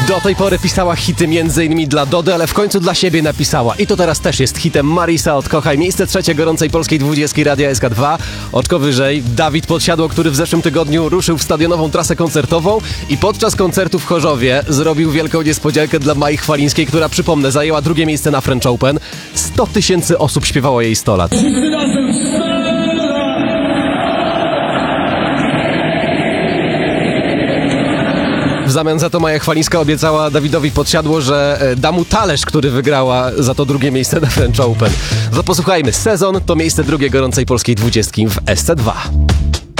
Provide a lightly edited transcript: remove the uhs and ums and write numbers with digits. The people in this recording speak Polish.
Do tej pory pisała hity m.in. dla Dody, ale w końcu dla siebie napisała. I to teraz też jest hitem. Marisa Odkochaj. Miejsce trzecie gorącej polskiej 20 Radia SK2. Oczko wyżej Dawid Podsiadło, który w zeszłym tygodniu ruszył w stadionową trasę koncertową i podczas koncertu w Chorzowie zrobił wielką niespodziankę dla Mai Chwalińskiej, która, przypomnę, zajęła drugie miejsce na French Open. 100 000 osób śpiewało jej 100 lat. W zamian za to Maja Chwalińska obiecała Dawidowi Podsiadło, że da mu talerz, który wygrała za to drugie miejsce na French Open. To posłuchajmy. Sezon to miejsce drugie gorącej polskiej 20 w SC2.